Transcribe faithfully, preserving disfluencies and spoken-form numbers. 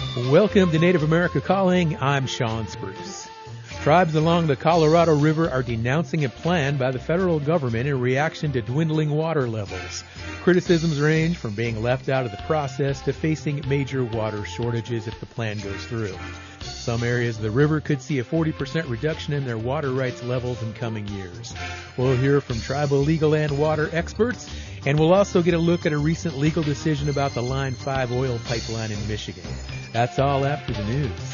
Welcome to Native America Calling. I'm Sean Spruce. Tribes along the Colorado River are denouncing a plan by the federal government in reaction to dwindling water levels. Criticisms range from being left out of the process to facing major water shortages if the plan goes through. Some areas of the river could see a forty percent reduction in their water rights levels in coming years. We'll hear from tribal legal and water experts, and we'll also get a look at a recent legal decision about the Line five oil pipeline in Michigan. That's all after the news.